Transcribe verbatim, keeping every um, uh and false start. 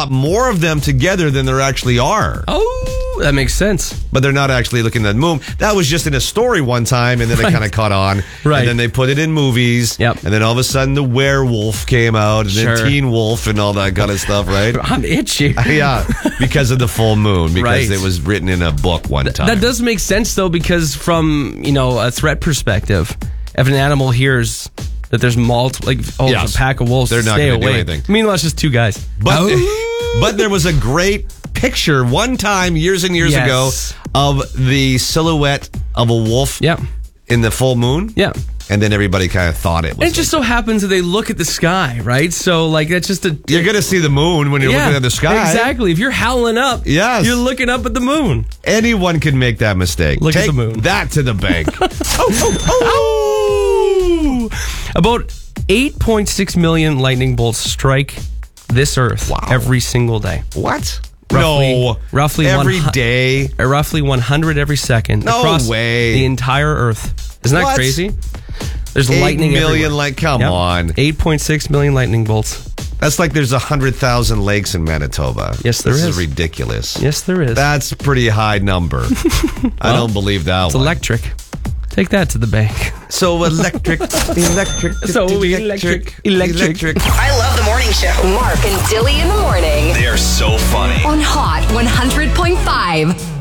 lot more of them together than there actually are. Oh, that makes sense. But they're not actually looking at the moon. That was just in a story one time, and then Right. it kind of caught on. Right. And then they put it in movies. Yep. And then all of a sudden, the werewolf came out, and Sure. then Teen Wolf and all that kind of stuff, right? I'm itchy. Yeah, because of the full moon, because Right. it was written in a book one time. That does make sense, though, because from, you know, a threat perspective, if an animal hears that there's multiple, like, oh, Yes. it's a pack of wolves, They're not stay gonna do away. anything. Meanwhile, it's just two guys. But, Oh. but there was a great picture one time, years and years Yes. ago, of the silhouette of a wolf Yeah. in the full moon. Yeah. And then everybody kind of thought it was. And it just so happens that they look at the sky, right? So, like, that's just a... You're going to see the moon when you're yeah, looking at the sky. Exactly. If you're howling up, Yes. you're looking up at the moon. Anyone can make that mistake. Look at Take the moon. that to the bank. Oh! About eight point six million lightning bolts strike this Earth Wow. every single day. What? Roughly- no. roughly every one hu- day. Uh, Roughly one hundred every second No across way. the entire Earth. Isn't that What? crazy? There's Eight lightning million, everywhere. like, come Yep. on. eight point six million lightning bolts. That's like there's one hundred thousand lakes in Manitoba. Yes, there this is. is ridiculous. Yes, there is. That's a pretty high number. I don't believe that It's one. electric. Take that to the bank. So electric, electric, So electric, electric. I love the morning show. Mark and Dilly in the morning They are so funny. on Hot one hundred point five.